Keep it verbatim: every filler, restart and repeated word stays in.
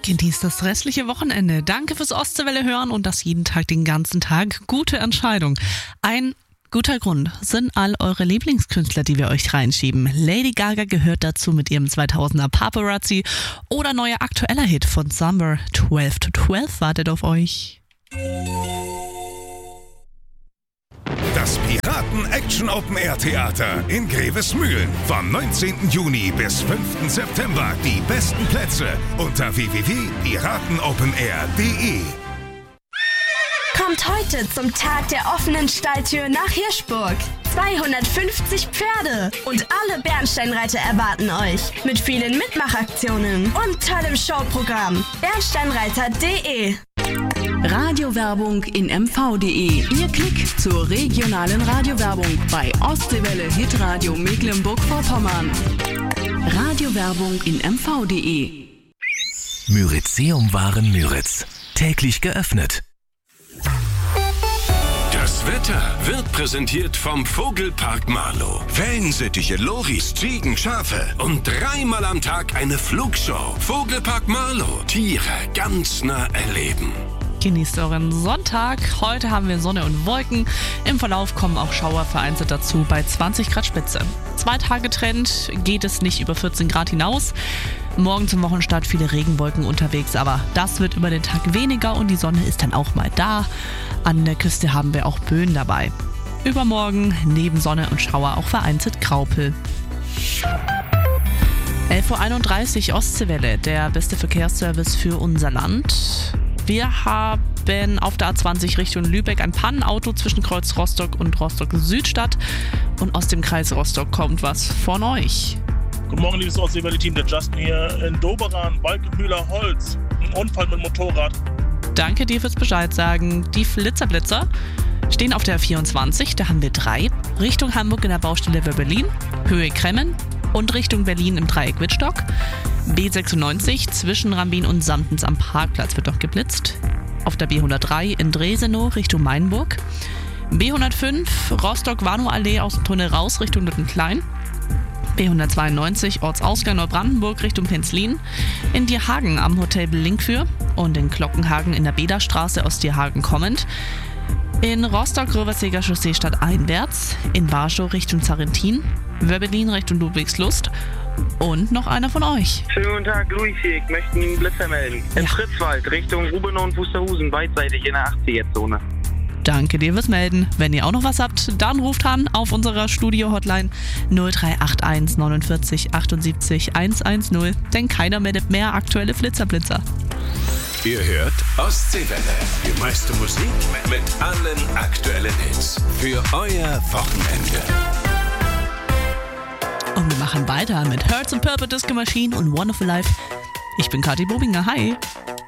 Genießt das restliche Wochenende. Danke fürs Ostseewelle hören und das jeden Tag, den ganzen Tag. Gute Entscheidung. Ein guter Grund sind all eure Lieblingskünstler, die wir euch reinschieben. Lady Gaga gehört dazu mit ihrem zweitausender Paparazzi oder neuer aktueller Hit von Summer zwölf to zwölf wartet auf euch. Das Piraten-Action-Open-Air-Theater in Grevesmühlen. Vom neunzehnten Juni bis fünften September. Die besten Plätze unter w w w punkt piratenopenair punkt de. Kommt heute zum Tag der offenen Stalltür nach Hirschburg. zweihundertfünfzig Pferde und alle Bernsteinreiter erwarten euch. Mit vielen Mitmachaktionen und tollem Showprogramm. bernsteinreiter punkt de. Radiowerbung in m v punkt de. Ihr Klick zur regionalen Radiowerbung bei Ostseewelle Hitradio Mecklenburg-Vorpommern. Radiowerbung in m v punkt de. Myrizeum Waren täglich geöffnet. Das Wetter wird präsentiert vom Vogelpark Marlow. Wellensittiche, Loris, Ziegen, Schafe und dreimal am Tag eine Flugshow. Vogelpark Marlow. Tiere ganz nah erleben. Genießt euren Sonntag. Heute haben wir Sonne und Wolken. Im Verlauf kommen auch Schauer vereinzelt dazu bei zwanzig Grad Spitze. Zwei Tage Trend geht es nicht über vierzehn Grad hinaus. Morgen zum Wochenstart viele Regenwolken unterwegs, aber das wird über den Tag weniger und die Sonne ist dann auch mal da. An der Küste haben wir auch Böen dabei. Übermorgen neben Sonne und Schauer auch vereinzelt Graupel. elf Uhr einunddreißig Ostseewelle, der beste Verkehrsservice für unser Land. Wir haben auf der A zwanzig Richtung Lübeck ein Pannenauto zwischen Kreuz Rostock und Rostock Südstadt. Und aus dem Kreis Rostock kommt was von euch. Guten Morgen, liebes Ostseewelle-Team, der Justin hier in Doberan, Walkemühler Holz. Ein Unfall mit Motorrad. Danke dir fürs Bescheid sagen. Die Flitzerblitzer stehen auf der vierundzwanzig, da haben wir drei. Richtung Hamburg in der Baustelle für Berlin, Höhe Kremmen und Richtung Berlin im Dreieck Wittstock. B sechsundneunzig zwischen Rambin und Sandens am Parkplatz wird noch geblitzt. Auf der B hundertdrei in Dresenow Richtung Mainburg. B hundertfünf Rostock-Warnow-Allee aus dem Tunnel raus Richtung Lüttenklein. B hundertzweiundneunzig Ortsausgang Neubrandenburg Richtung Penzlin. In Dierhagen am Hotel Blinkfür und in Glockenhagen in der Bederstraße aus Dierhagen kommend. In Rostock-Röverseger Chaussee stadteinwärts. In Warschau Richtung Zarentin. Wörbelin Richtung Ludwigslust. Und noch einer von euch. Schönen guten Tag, Luis hier. Ich möchte einen Blitzer melden. Im ja. Fritzwald, Richtung Rubenau und Wusterhusen, beidseitig in der achtziger-Zone. Danke dir fürs Melden. Wenn ihr auch noch was habt, dann ruft an auf unserer Studio-Hotline null drei acht eins neunundvierzig achtundsiebzig hundertzehn, denn keiner meldet mehr aktuelle Flitzerblitzer. Ihr hört Ostseewelle. Die meiste Musik mit allen aktuellen Hits. Für euer Wochenende. Und wir machen weiter mit Hertz and Purple Disco Machine und One of a Life. Ich bin Kathi Bobinger. Hi.